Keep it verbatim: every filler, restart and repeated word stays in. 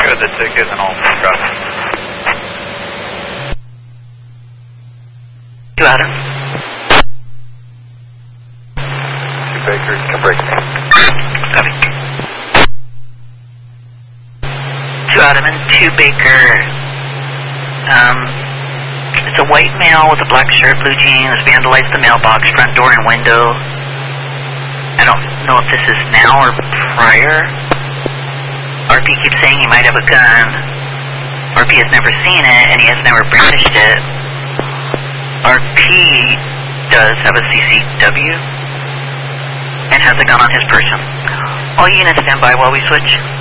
good the ticket and I'll discuss. Two Adam. Two Baker, can break me. Copy. Two Adam and two Baker. Um, it's a white male with a black shirt, blue jeans, vandalized the mailbox, front door and window. I don't know if this is now or prior. R P keeps saying he might have a gun. R P has never seen it, and he has never brandished it. R P does have a C C W and has a gun on his person. All units stand by while we switch.